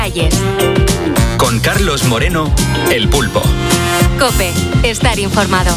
Con Carlos Moreno, El Pulpo. COPE. Estar informado.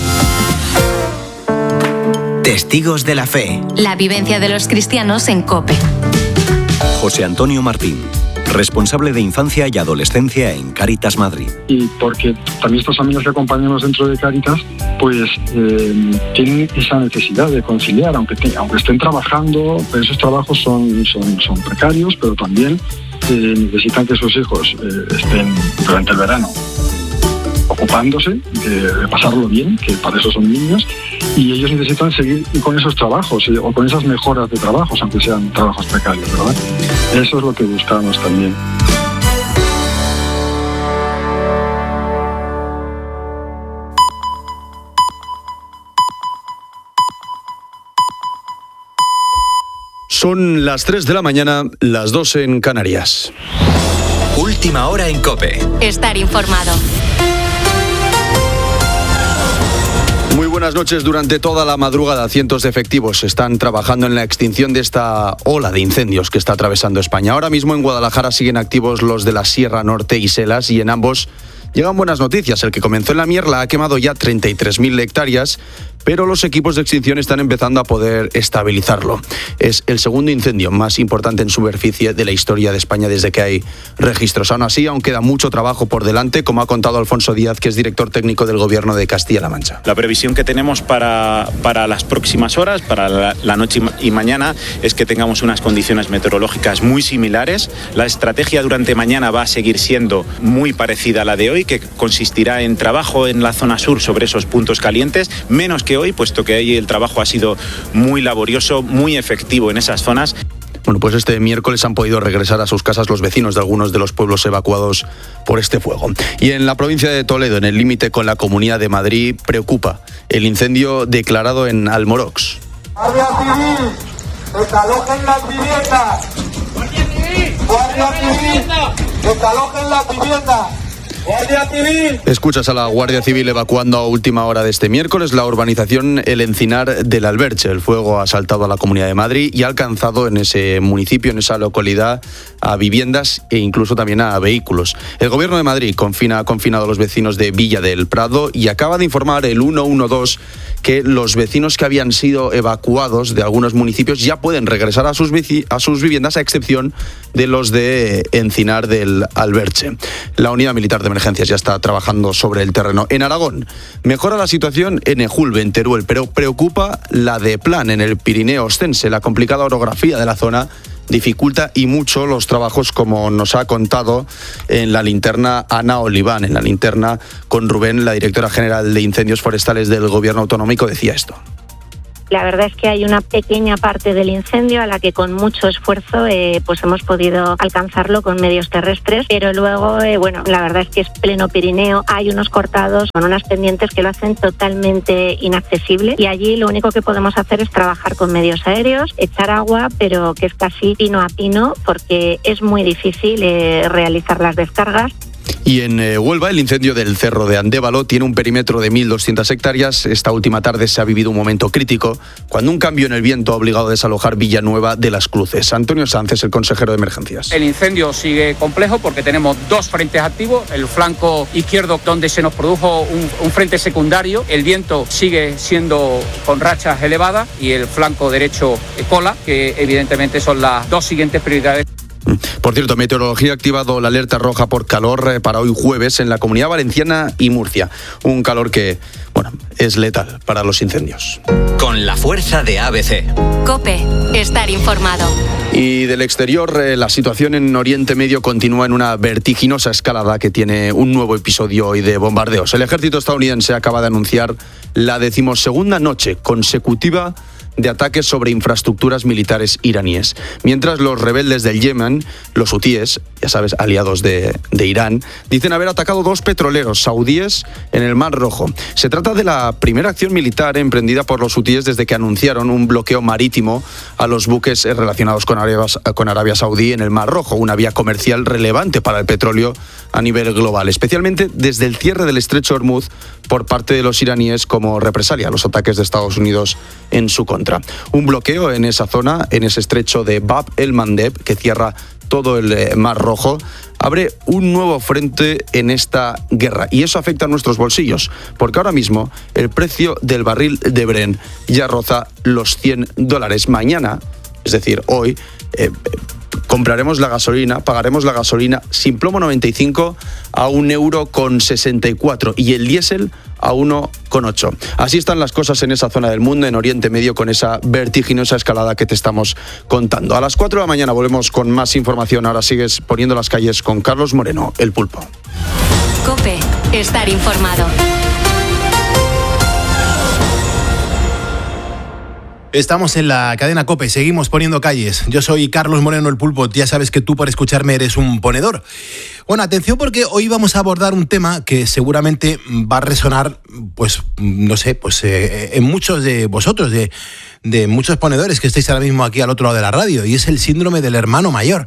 Testigos de la fe. La vivencia de los cristianos en COPE. José Antonio Martín, responsable de infancia y adolescencia en Cáritas Madrid. Y porque también estas familias que acompañamos dentro de Cáritas, pues tienen esa necesidad de conciliar, aunque estén trabajando, pero esos trabajos son precarios, pero también necesitan que sus hijos estén durante el verano ocupándose de pasarlo bien, que para eso son niños, y ellos necesitan seguir con esos trabajos o con esas mejoras de trabajos, aunque sean trabajos precarios, ¿verdad? Eso es lo que buscamos también. Son las 3 de la mañana, las 2 en Canarias. Última hora en COPE. Estar informado. Muy buenas noches. Durante toda la madrugada, cientos de efectivos están trabajando en la extinción de esta ola de incendios que está atravesando España. Ahora mismo en Guadalajara siguen activos los de la Sierra Norte y Selas, y en ambos llegan buenas noticias. El que comenzó en la Mierla ha quemado ya 33.000 hectáreas, pero los equipos de extinción están empezando a poder estabilizarlo. Es el segundo incendio más importante en superficie de la historia de España desde que hay registros. Aún así, aún queda mucho trabajo por delante, como ha contado Alfonso Díaz, que es director técnico del Gobierno de Castilla-La Mancha. La previsión que tenemos para las próximas horas, para la noche y mañana, es que tengamos unas condiciones meteorológicas muy similares. La estrategia durante mañana va a seguir siendo muy parecida a la de hoy, que consistirá en trabajo en la zona sur sobre esos puntos calientes, menos que hoy, puesto que ahí el trabajo ha sido muy laborioso, muy efectivo en esas zonas. Bueno, pues este miércoles han podido regresar a sus casas los vecinos de algunos de los pueblos evacuados por este fuego. Y en la provincia de Toledo, en el límite con la Comunidad de Madrid, preocupa el incendio declarado en Almorox. Guardia Civil, desalojen las viviendas. Guardia Civil, desalojen las viviendas. ¡Guardia Civil! Escuchas a la Guardia Civil evacuando a última hora de este miércoles la urbanización El Encinar del Alberche. El fuego ha asaltado a la Comunidad de Madrid y ha alcanzado en ese municipio, en esa localidad, a viviendas e incluso también a vehículos. El Gobierno de Madrid ha confinado a los vecinos de Villa del Prado y acaba de informar el 112 que los vecinos que habían sido evacuados de algunos municipios ya pueden regresar a sus viviendas, a excepción de los de Encinar del Alberche. La Unidad Militar de Emergencias ya está trabajando sobre el terreno. En Aragón mejora la situación en Ejulbe, en Teruel, pero preocupa la de Plan, en el Pirineo Ostense. La complicada orografía de la zona dificulta y mucho los trabajos, como nos ha contado en la linterna Ana Oliván. En la linterna con Rubén, la directora general de Incendios Forestales del Gobierno Autonómico, decía esto. La verdad es que hay una pequeña parte del incendio a la que con mucho esfuerzo pues hemos podido alcanzarlo con medios terrestres, pero luego, la verdad es que es pleno Pirineo, hay unos cortados con unas pendientes que lo hacen totalmente inaccesible, y allí lo único que podemos hacer es trabajar con medios aéreos, echar agua, pero que es casi pino a pino porque es muy difícil realizar las descargas. Y en Huelva, el incendio del Cerro de Andévalo tiene un perímetro de 1.200 hectáreas. Esta última tarde se ha vivido un momento crítico cuando un cambio en el viento ha obligado a desalojar Villanueva de las Cruces. Antonio Sanz es el consejero de emergencias. El incendio sigue complejo porque tenemos dos frentes activos. El flanco izquierdo, donde se nos produjo un frente secundario, el viento sigue siendo con rachas elevadas, y el flanco derecho cola, que evidentemente son las dos siguientes prioridades. Por cierto, Meteorología ha activado la alerta roja por calor para hoy jueves en la Comunidad Valenciana y Murcia. Un calor que, es letal para los incendios. Con la fuerza de ABC. COPE. Estar informado. Y del exterior, la situación en Oriente Medio continúa en una vertiginosa escalada que tiene un nuevo episodio hoy de bombardeos. El ejército estadounidense acaba de anunciar la 12ª noche consecutiva de ataques sobre infraestructuras militares iraníes. Mientras los rebeldes del Yemen, los hutíes, ya sabes, aliados de Irán, dicen haber atacado 2 petroleros saudíes en el Mar Rojo. Se trata de la primera acción militar emprendida por los hutíes desde que anunciaron un bloqueo marítimo a los buques relacionados con Arabia Saudí en el Mar Rojo, una vía comercial relevante para el petróleo a nivel global, especialmente desde el cierre del estrecho Hormuz por parte de los iraníes como represalia a los ataques de Estados Unidos en su contra. Un bloqueo en esa zona, en ese estrecho de Bab el Mandeb, que cierra todo el Mar Rojo, abre un nuevo frente en esta guerra. Y eso afecta a nuestros bolsillos, porque ahora mismo el precio del barril de Brent ya roza los $100. Mañana, es decir, hoy, pagaremos la gasolina sin plomo 95 a €1,64 y el diésel a 1,8. Así están las cosas en esa zona del mundo, en Oriente Medio, con esa vertiginosa escalada que te estamos contando. A las 4 de la mañana volvemos con más información. Ahora sigues poniendo las calles con Carlos Moreno, el Pulpo. COPE, estar informado. Estamos en la cadena COPE, seguimos poniendo calles. Yo soy Carlos Moreno, el Pulpo. Ya sabes que tú por escucharme eres un ponedor. Bueno, atención, porque hoy vamos a abordar un tema que seguramente va a resonar, pues, no sé, pues en muchos de vosotros, de muchos ponedores que estáis ahora mismo aquí al otro lado de la radio, y es el síndrome del hermano mayor.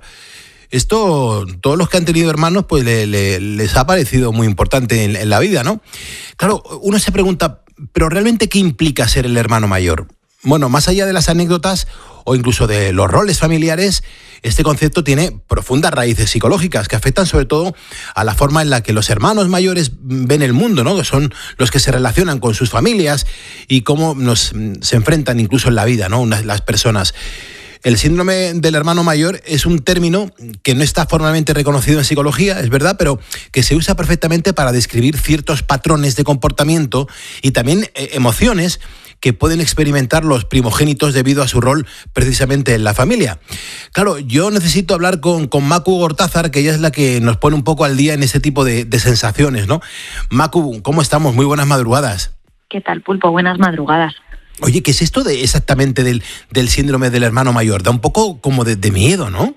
Esto, todos los que han tenido hermanos, pues les ha parecido muy importante en la vida, ¿no? Claro, uno se pregunta, ¿pero realmente qué implica ser el hermano mayor? Bueno, más allá de las anécdotas o incluso de los roles familiares, este concepto tiene profundas raíces psicológicas que afectan sobre todo a la forma en la que los hermanos mayores ven el mundo, ¿no? Que son los que se relacionan con sus familias y cómo se enfrentan incluso en la vida, ¿no? Las personas. El síndrome del hermano mayor es un término que no está formalmente reconocido en psicología, es verdad, pero que se usa perfectamente para describir ciertos patrones de comportamiento y también emociones que pueden experimentar los primogénitos debido a su rol precisamente en la familia. Claro, yo necesito hablar con Macu Gortázar, que ella es la que nos pone un poco al día en ese tipo de sensaciones, ¿no? Macu, ¿cómo estamos? Muy buenas madrugadas. ¿Qué tal, Pulpo? Buenas madrugadas. Oye, ¿qué es esto exactamente del síndrome del hermano mayor? Da un poco como de miedo, ¿no?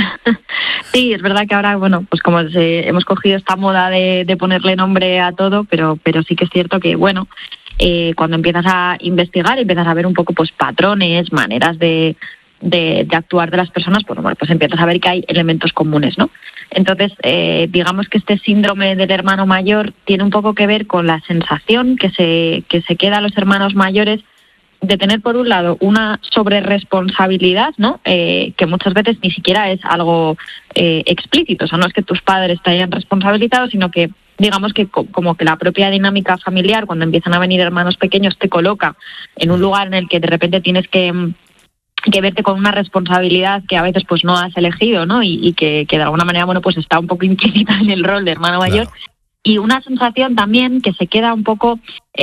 Sí, es verdad que ahora, bueno, pues como hemos cogido esta moda de ponerle nombre a todo, pero sí que es cierto que, bueno, cuando empiezas a investigar, empiezas a ver un poco pues patrones, maneras de actuar de las personas, pues empiezas a ver que hay elementos comunes, ¿no? Entonces, digamos que este síndrome del hermano mayor tiene un poco que ver con la sensación que se queda a los hermanos mayores de tener, por un lado, una sobreresponsabilidad, ¿no? Que muchas veces ni siquiera es algo explícito. O sea, no es que tus padres te hayan responsabilizado, sino que, digamos que como que la propia dinámica familiar, cuando empiezan a venir hermanos pequeños, te coloca en un lugar en el que de repente tienes que verte con una responsabilidad que a veces pues no has elegido, ¿no? Y que de alguna manera, bueno, pues está un poco implícita en el rol de hermano mayor. Claro. Y una sensación también que se queda un poco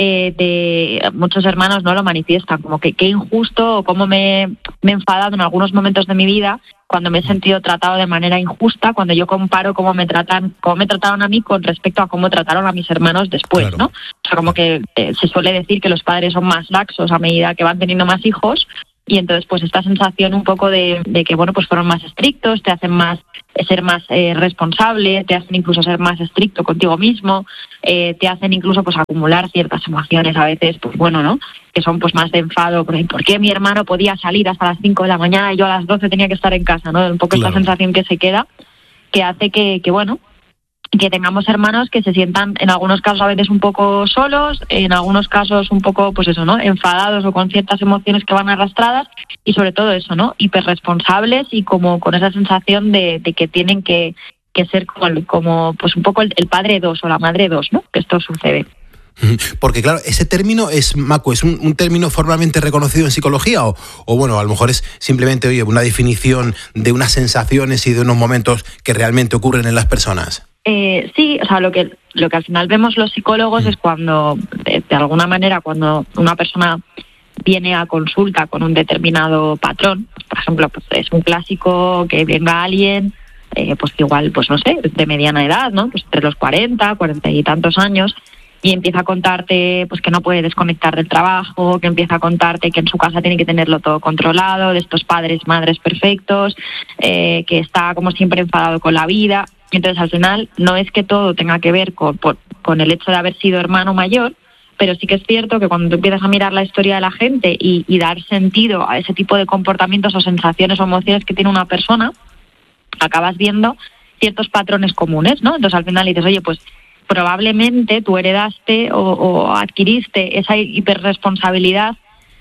de muchos hermanos no lo manifiestan, como que qué injusto o cómo me he enfadado en algunos momentos de mi vida cuando me he sentido tratado de manera injusta, cuando yo comparo cómo me trataron a mí con respecto a cómo trataron a mis hermanos después, claro, ¿no? O sea, como que se suele decir que los padres son más laxos a medida que van teniendo más hijos. Y entonces, pues esta sensación un poco de que, bueno, pues fueron más estrictos, te hacen ser más responsable, te hacen incluso ser más estricto contigo mismo, te hacen incluso pues acumular ciertas emociones a veces, pues bueno, ¿no? Que son pues más de enfado, ¿por qué mi hermano podía salir hasta las 5 de la mañana y yo a las 12 tenía que estar en casa, ¿no? Un poco claro. Esta sensación que se queda, que hace que bueno, que tengamos hermanos que se sientan en algunos casos a veces un poco solos, en algunos casos un poco, pues eso, ¿no? Enfadados o con ciertas emociones que van arrastradas y sobre todo eso, ¿no? Hiperresponsables y como con esa sensación de que tienen que ser como pues un poco el padre 2 o la madre 2, ¿no? Que esto sucede. Porque claro, ese término es, Macu, ¿es un término formalmente reconocido en psicología o bueno, a lo mejor es simplemente, oye, una definición de unas sensaciones y de unos momentos que realmente ocurren en las personas? Sí, o sea, lo que al final vemos los psicólogos es cuando, de alguna manera, cuando una persona viene a consulta con un determinado patrón, por ejemplo, pues es un clásico que venga alguien, pues igual, pues no sé, de mediana edad, ¿no? Pues entre los 40 y tantos años, y empieza a contarte pues que no puede desconectar del trabajo, que empieza a contarte que en su casa tiene que tenerlo todo controlado, de estos padres, madres perfectos, que está como siempre enfadado con la vida. Entonces, al final, no es que todo tenga que ver con el hecho de haber sido hermano mayor, pero sí que es cierto que cuando tú empiezas a mirar la historia de la gente y dar sentido a ese tipo de comportamientos o sensaciones o emociones que tiene una persona, acabas viendo ciertos patrones comunes, ¿no? Entonces, al final dices, oye, pues probablemente tú heredaste o adquiriste esa hiperresponsabilidad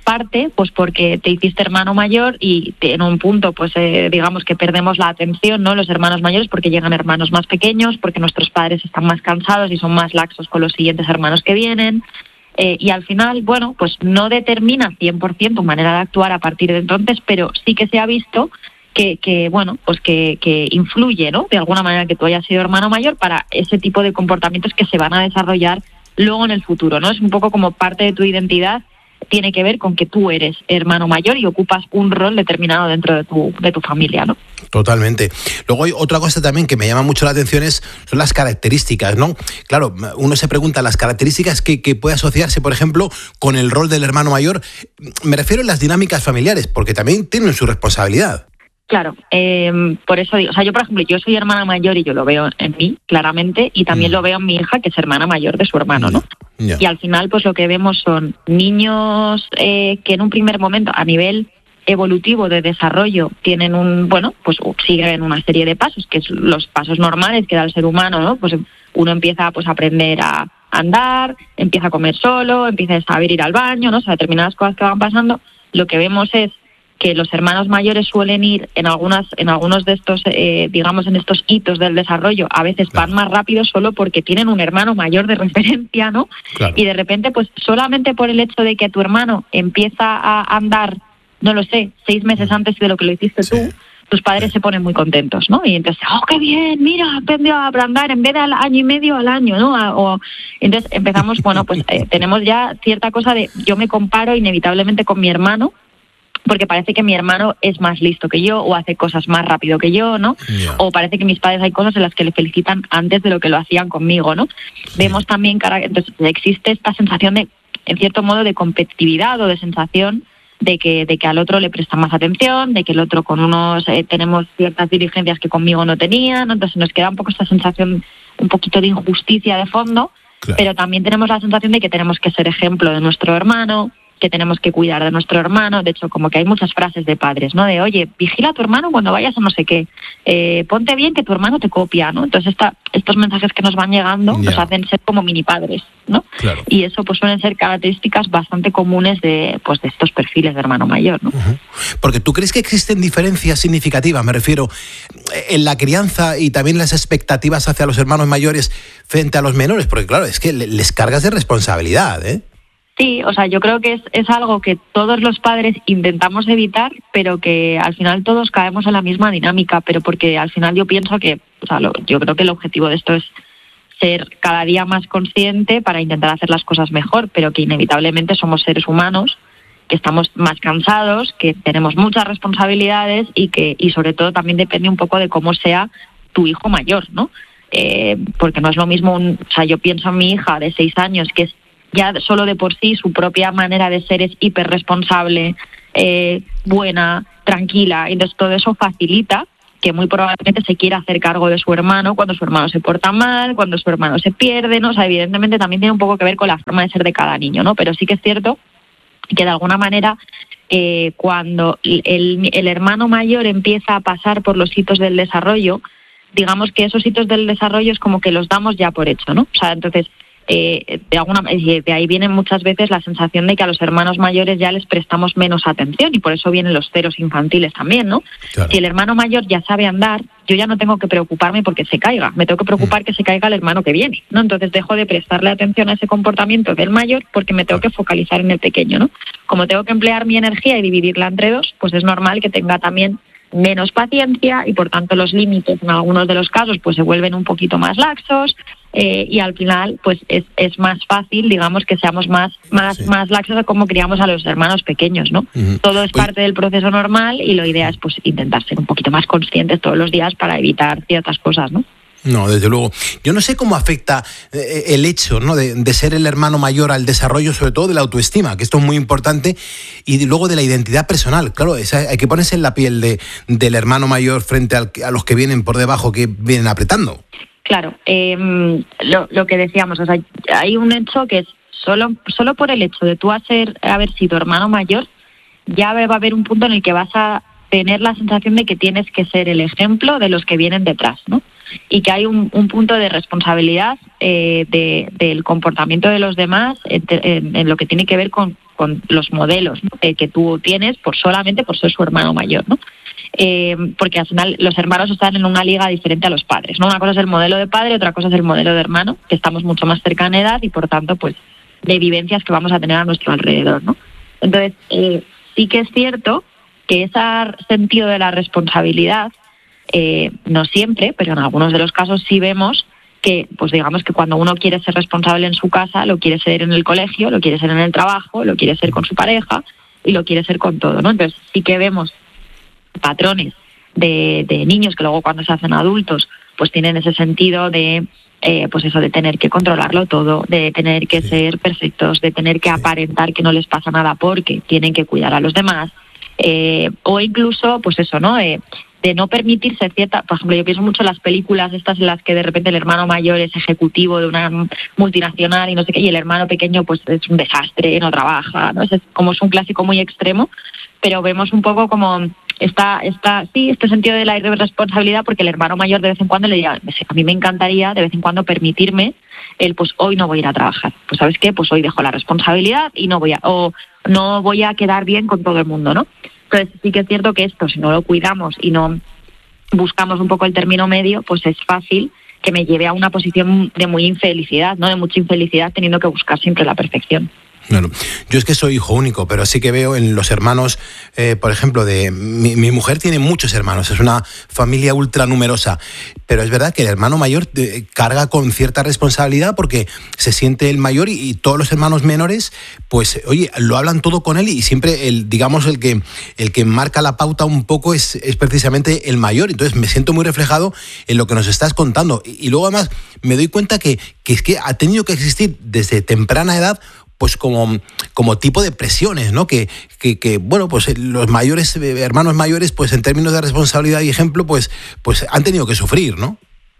parte pues porque te hiciste hermano mayor y en un punto pues digamos que perdemos la atención, ¿no? Los hermanos mayores, porque llegan hermanos más pequeños, porque nuestros padres están más cansados y son más laxos con los siguientes hermanos que vienen. Y al final, bueno, pues no determina 100% tu manera de actuar a partir de entonces, pero sí que se ha visto que bueno, pues que influye, ¿no? De alguna manera que tú hayas sido hermano mayor para ese tipo de comportamientos que se van a desarrollar luego en el futuro, ¿no? Es un poco como parte de tu identidad, tiene que ver con que tú eres hermano mayor y ocupas un rol determinado dentro de tu familia, ¿no? Totalmente. Luego hay otra cosa también que me llama mucho la atención son las características, ¿no? Claro, uno se pregunta las características que puede asociarse, por ejemplo, con el rol del hermano mayor. Me refiero a las dinámicas familiares, porque también tienen su responsabilidad. Claro, por eso digo, o sea, yo por ejemplo, yo soy hermana mayor y yo lo veo en mí, claramente, y también lo veo en mi hija, que es hermana mayor de su hermano, ¿no? Y al final, pues lo que vemos son niños que en un primer momento, a nivel evolutivo de desarrollo, tienen pues siguen una serie de pasos, que es los pasos normales que da el ser humano, ¿no? Pues uno empieza pues a aprender a andar, empieza a comer solo, empieza a saber ir al baño, ¿no? O sea, determinadas cosas que van pasando. Lo que vemos es que los hermanos mayores suelen ir en algunos de estos, digamos, en estos hitos del desarrollo, a veces van más rápido solo porque tienen un hermano mayor de referencia, ¿no? Claro. Y de repente, pues solamente por el hecho de que tu hermano empieza a andar, no lo sé, 6 meses antes de lo que lo hiciste tú, tus padres se ponen muy contentos, ¿no? Y entonces, ¡oh, qué bien! Mira, aprendió a andar en vez de al año y medio, al año, ¿no? Entonces empezamos, bueno, pues tenemos ya cierta cosa de, yo me comparo inevitablemente con mi hermano, porque parece que mi hermano es más listo que yo o hace cosas más rápido que yo, ¿no? Yeah. O parece que mis padres hay cosas en las que le felicitan antes de lo que lo hacían conmigo, ¿no? Yeah. Vemos también, entonces existe esta sensación de, en cierto modo, de competitividad o de sensación de que al otro le prestan más atención, de que el otro con unos tenemos ciertas diligencias que conmigo no tenía, ¿no? Entonces nos queda un poco esta sensación, un poquito de injusticia de fondo, claro. Pero también tenemos la sensación de que tenemos que ser ejemplo de nuestro hermano, que tenemos que cuidar de nuestro hermano. De hecho, como que hay muchas frases de padres, ¿no? De, oye, vigila a tu hermano cuando vayas a no sé qué, ponte bien que tu hermano te copia, ¿no? Entonces estos mensajes que nos van llegando nos hacen ser como mini padres, ¿no? Claro. Y eso pues suelen ser características bastante comunes de estos perfiles de hermano mayor, ¿no? Uh-huh. Porque ¿tú crees que existen diferencias significativas, me refiero, en la crianza y también las expectativas hacia los hermanos mayores frente a los menores? Porque claro, es que les cargas de responsabilidad, ¿eh? Sí, o sea, yo creo que es algo que todos los padres intentamos evitar, pero que al final todos caemos en la misma dinámica, pero porque al final yo pienso que, o sea, yo creo que el objetivo de esto es ser cada día más consciente para intentar hacer las cosas mejor, pero que inevitablemente somos seres humanos, que estamos más cansados, que tenemos muchas responsabilidades y sobre todo también depende un poco de cómo sea tu hijo mayor, ¿no? Porque no es lo mismo, o sea, yo pienso en mi hija de 6 años, que es ya solo de por sí su propia manera de ser es hiperresponsable, buena, tranquila, y entonces todo eso facilita que muy probablemente se quiera hacer cargo de su hermano cuando su hermano se porta mal, cuando su hermano se pierde, ¿no? O sea, evidentemente también tiene un poco que ver con la forma de ser de cada niño, ¿no? Pero sí que es cierto que de alguna manera cuando el hermano mayor empieza a pasar por los hitos del desarrollo, digamos que esos hitos del desarrollo es como que los damos ya por hecho, ¿no? O sea, entonces de ahí viene muchas veces la sensación de que a los hermanos mayores ya les prestamos menos atención y por eso vienen los ceros infantiles también, ¿no? Claro. Si el hermano mayor ya sabe andar, yo ya no tengo que preocuparme porque se caiga, me tengo que preocupar que se caiga el hermano que viene, ¿no? Entonces dejo de prestarle atención a ese comportamiento del mayor porque me tengo que focalizar en el pequeño, ¿no? Como tengo que emplear mi energía y dividirla entre dos, pues es normal que tenga también menos paciencia y por tanto los límites en algunos de los casos pues se vuelven un poquito más laxos y al final pues es más fácil, digamos, que seamos más laxos a como criamos a los hermanos pequeños, ¿no? Uh-huh. Todo es parte del proceso normal y lo ideal es pues intentar ser un poquito más conscientes todos los días para evitar ciertas cosas, ¿no? No, desde luego. Yo no sé cómo afecta el hecho, ¿no?, de ser el hermano mayor al desarrollo, sobre todo de la autoestima, que esto es muy importante, y luego de la identidad personal. Claro, hay que ponerse en la piel del hermano mayor frente a los que vienen por debajo, que vienen apretando. Claro, lo que decíamos, o sea, hay un hecho que es solo por el hecho de tú haber sido hermano mayor, ya va a haber un punto en el que vas a tener la sensación de que tienes que ser el ejemplo de los que vienen detrás, ¿no? Y que hay un punto de responsabilidad del comportamiento de los demás en lo que tiene que ver con con los modelos, ¿no? Que tú tienes solamente por ser su hermano mayor, ¿no? Porque al final los hermanos están en una liga diferente a los padres, ¿no? Una cosa es el modelo de padre, otra cosa es el modelo de hermano, que estamos mucho más cerca en edad y por tanto pues de vivencias que vamos a tener a nuestro alrededor, ¿no? Entonces sí que es cierto que ese sentido de la responsabilidad, no siempre, pero en algunos de los casos sí vemos que, pues digamos que cuando uno quiere ser responsable en su casa, lo quiere ser en el colegio, lo quiere ser en el trabajo, lo quiere ser con su pareja y lo quiere ser con todo, ¿no? Entonces sí que vemos patrones de niños que luego cuando se hacen adultos pues tienen ese sentido de pues eso, de tener que controlarlo todo, de tener que ser perfectos, de tener que aparentar que no les pasa nada porque tienen que cuidar a los demás, o incluso pues eso, ¿no? De no permitirse cierta, por ejemplo, yo pienso mucho en las películas estas en las que de repente el hermano mayor es ejecutivo de una multinacional y no sé qué, y el hermano pequeño pues es un desastre, no trabaja, ¿no? Es un clásico muy extremo, pero vemos un poco como este sentido de la irresponsabilidad, porque el hermano mayor de vez en cuando le diga, a mí me encantaría de vez en cuando permitirme pues hoy no voy a ir a trabajar, pues ¿sabes qué? Pues hoy dejo la responsabilidad y no voy a quedar bien con todo el mundo, ¿no? Entonces sí que es cierto que esto, si no lo cuidamos y no buscamos un poco el término medio, pues es fácil que me lleve a una posición de muy infelicidad, ¿no? De mucha infelicidad, teniendo que buscar siempre la perfección. Bueno, yo es que soy hijo único, pero sí que veo en los hermanos, por ejemplo, mi mujer tiene muchos hermanos, es una familia ultra numerosa, pero es verdad que el hermano mayor carga con cierta responsabilidad porque se siente el mayor y todos los hermanos menores, pues, oye, lo hablan todo con él y siempre el que marca la pauta un poco es precisamente el mayor. Entonces me siento muy reflejado en lo que nos estás contando y luego además me doy cuenta que es que ha tenido que existir desde temprana edad pues como tipo de presiones, ¿no? Que bueno, pues los mayores, hermanos mayores, pues en términos de responsabilidad y ejemplo, pues han tenido que sufrir, ¿no?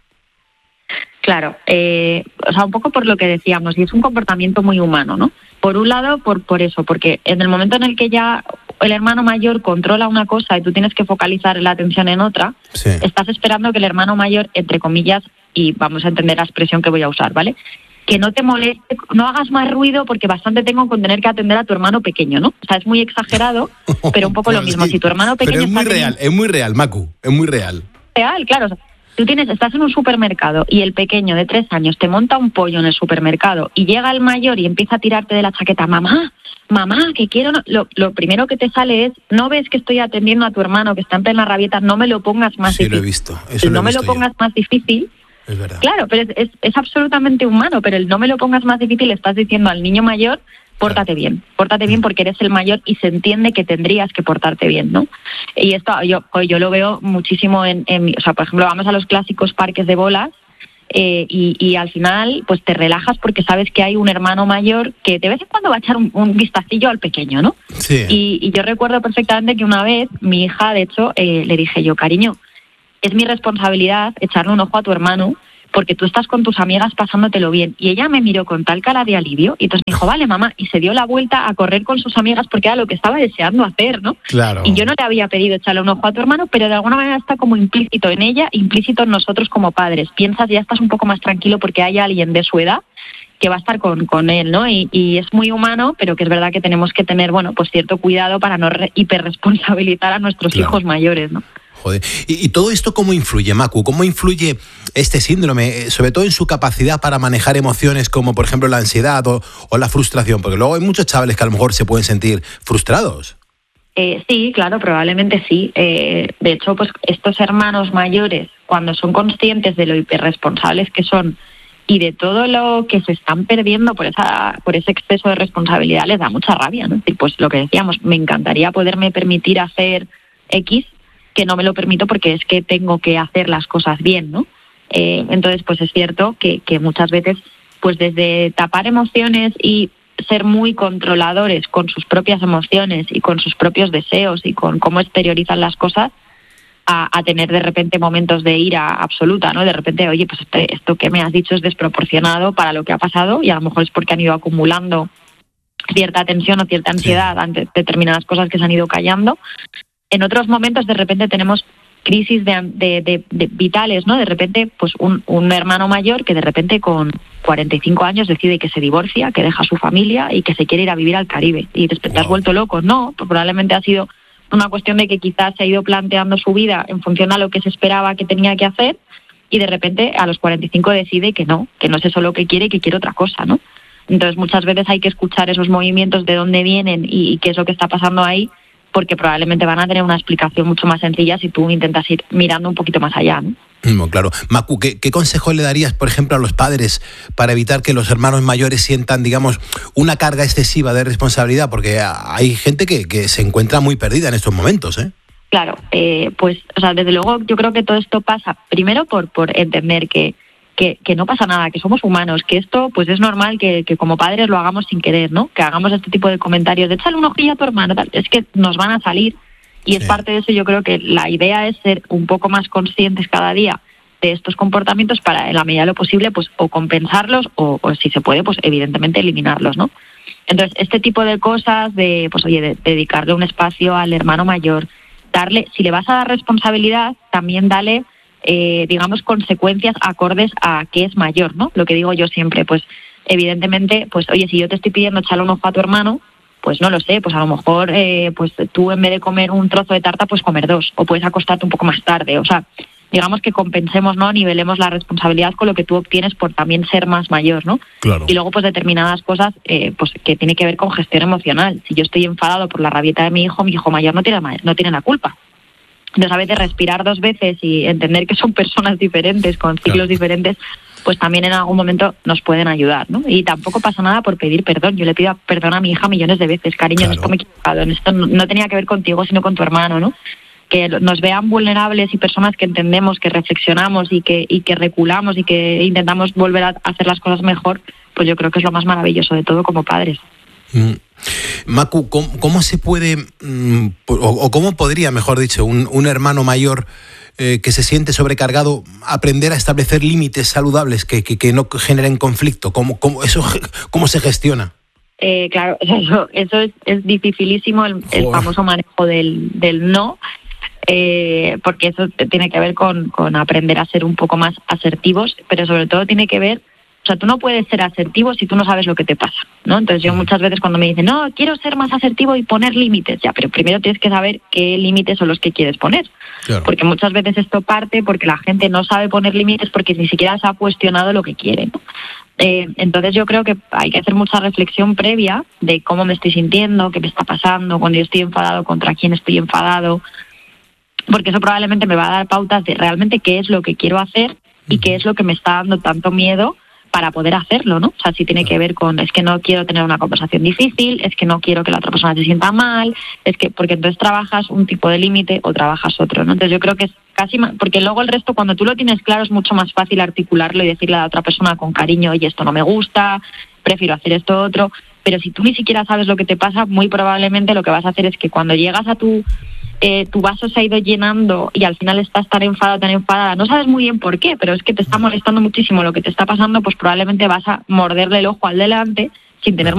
Claro, o sea, un poco por lo que decíamos, y es un comportamiento muy humano, ¿no? Por un lado, por eso, porque en el momento en el que ya el hermano mayor controla una cosa y tú tienes que focalizar la atención en otra, sí, estás esperando que el hermano mayor, entre comillas, y vamos a entender la expresión que voy a usar, ¿vale?, que no te moleste, no hagas más ruido porque bastante tengo con tener que atender a tu hermano pequeño, ¿no? O sea, es muy exagerado, pero un poco lo mismo. Si tu hermano pequeño... Pero es muy real, Macu, es muy real. Real, claro. O sea, tú estás en un supermercado y el pequeño de 3 años te monta un pollo en el supermercado y llega el mayor y empieza a tirarte de la chaqueta, mamá, que quiero... No. Lo primero que te sale es, no ves que estoy atendiendo a tu hermano que está en plena rabieta, no me lo pongas más difícil. Sí, lo he visto. Eso no me lo pongas más difícil. Es verdad. Claro, pero es absolutamente humano, pero el no me lo pongas más difícil, le estás diciendo al niño mayor, pórtate bien porque eres el mayor y se entiende que tendrías que portarte bien, ¿no? Y esto yo lo veo muchísimo o sea, por ejemplo, vamos a los clásicos parques de bolas y al final pues te relajas porque sabes que hay un hermano mayor que de vez en cuando va a echar un vistacillo al pequeño, ¿no? Sí. Y yo recuerdo perfectamente que una vez mi hija, de hecho, le dije yo, cariño, es mi responsabilidad echarle un ojo a tu hermano porque tú estás con tus amigas pasándotelo bien. Y ella me miró con tal cara de alivio y entonces me dijo, vale, mamá, y se dio la vuelta a correr con sus amigas porque era lo que estaba deseando hacer, ¿no? Claro. Y yo no le había pedido echarle un ojo a tu hermano, pero de alguna manera está como implícito en ella, implícito en nosotros como padres. Piensas, ya estás un poco más tranquilo porque hay alguien de su edad que va a estar con él, ¿no? Y es muy humano, pero que es verdad que tenemos que tener, bueno, pues cierto cuidado para no hiperresponsabilizar a nuestros hijos mayores, ¿no? Joder. ¿Y todo esto cómo influye, Macu? ¿Cómo influye este síndrome, sobre todo en su capacidad para manejar emociones como, por ejemplo, la ansiedad o la frustración? Porque luego hay muchos chavales que a lo mejor se pueden sentir frustrados. Sí, claro, probablemente sí. De hecho, pues estos hermanos mayores, cuando son conscientes de lo hiperresponsables que son y de todo lo que se están perdiendo por ese exceso de responsabilidad, les da mucha rabia, ¿no? Y pues lo que decíamos, me encantaría poderme permitir hacer X, que no me lo permito porque es que tengo que hacer las cosas bien, ¿no? Entonces, pues es cierto que muchas veces, pues desde tapar emociones y ser muy controladores con sus propias emociones y con sus propios deseos y con cómo exteriorizan las cosas, a tener de repente momentos de ira absoluta, ¿no? De repente, oye, pues esto que me has dicho es desproporcionado para lo que ha pasado y a lo mejor es porque han ido acumulando cierta tensión o cierta ansiedad ante determinadas cosas que se han ido callando. En otros momentos de repente tenemos crisis de vitales, ¿no? De repente, pues un hermano mayor que de repente con 45 años decide que se divorcia, que deja a su familia y que se quiere ir a vivir al Caribe. Y después te has vuelto loco. No, pues probablemente ha sido una cuestión de que quizás se ha ido planteando su vida en función a lo que se esperaba que tenía que hacer y de repente a los 45 decide que no es eso lo que quiere y que quiere otra cosa, ¿no? Entonces muchas veces hay que escuchar esos movimientos, de dónde vienen y qué es lo que está pasando ahí, porque probablemente van a tener una explicación mucho más sencilla si tú intentas ir mirando un poquito más allá, ¿no? Claro. Macu, ¿qué consejo le darías, por ejemplo, a los padres para evitar que los hermanos mayores sientan, digamos, una carga excesiva de responsabilidad? Porque hay gente que se encuentra muy perdida en estos momentos, ¿eh? Claro, pues, o sea, desde luego yo creo que todo esto pasa primero por entender que no pasa nada, que somos humanos, que esto pues es normal que como padres lo hagamos sin querer, ¿no? Que hagamos este tipo de comentarios de échale un ojillo a tu hermano, tal. Es que nos van a salir y es parte de eso. Yo creo que la idea es ser un poco más conscientes cada día de estos comportamientos para, en la medida de lo posible, pues o compensarlos o si se puede, pues evidentemente eliminarlos, ¿no? Entonces, este tipo de cosas de, pues oye, de dedicarle un espacio al hermano mayor, darle, si le vas a dar responsabilidad, también dale digamos, consecuencias acordes a que es mayor, ¿no? Lo que digo yo siempre, pues evidentemente, pues oye, si yo te estoy pidiendo echarle un ojo a tu hermano, pues no lo sé, pues a lo mejor pues tú en vez de comer un trozo de tarta, pues comer 2, o puedes acostarte un poco más tarde, o sea, digamos que compensemos, ¿no? Nivelemos la responsabilidad con lo que tú obtienes por también ser más mayor, ¿no? Claro. Y luego, pues determinadas cosas, pues que tiene que ver con gestión emocional. Si yo estoy enfadado por la rabieta de mi hijo mayor no tiene la culpa. Entonces, a veces respirar 2 veces y entender que son personas diferentes, con ciclos diferentes, pues también en algún momento nos pueden ayudar, ¿no? Y tampoco pasa nada por pedir perdón. Yo le pido perdón a mi hija millones de veces. Cariño, en esto me he equivocado, en esto no tenía que ver contigo, sino con tu hermano, ¿no? Que nos vean vulnerables y personas que entendemos, que reflexionamos y que reculamos y que intentamos volver a hacer las cosas mejor, pues yo creo que es lo más maravilloso de todo como padres. Macu, ¿cómo se puede, o cómo podría, mejor dicho, un hermano mayor que se siente sobrecargado aprender a establecer límites saludables que no generen conflicto? ¿Cómo se gestiona? Claro, eso es dificilísimo, el famoso manejo del no, porque eso tiene que ver con aprender a ser un poco más asertivos, pero sobre todo tiene que ver, o sea, tú no puedes ser asertivo si tú no sabes lo que te pasa, ¿no? Entonces yo muchas veces cuando me dicen, no, quiero ser más asertivo y poner límites, ya, pero primero tienes que saber qué límites son los que quieres poner. Claro. Porque muchas veces esto parte porque la gente no sabe poner límites porque ni siquiera se ha cuestionado lo que quiere, ¿no? Entonces yo creo que hay que hacer mucha reflexión previa de cómo me estoy sintiendo, qué me está pasando, cuando yo estoy enfadado, contra quién estoy enfadado, porque eso probablemente me va a dar pautas de realmente qué es lo que quiero hacer y qué es lo que me está dando tanto miedo para poder hacerlo, ¿no? O sea, si tiene que ver con, es que no quiero tener una conversación difícil, es que no quiero que la otra persona se sienta mal, es que, porque entonces trabajas un tipo de límite o trabajas otro, ¿no? Entonces yo creo que es casi, porque luego el resto, cuando tú lo tienes claro, es mucho más fácil articularlo y decirle a la otra persona con cariño, oye, esto no me gusta, prefiero hacer esto otro, pero si tú ni siquiera sabes lo que te pasa, muy probablemente lo que vas a hacer es que cuando llegas a tu vaso se ha ido llenando y al final estás tan enfadada, no sabes muy bien por qué, pero es que te está molestando muchísimo lo que te está pasando, pues probablemente vas a morderle el ojo al delante sin tener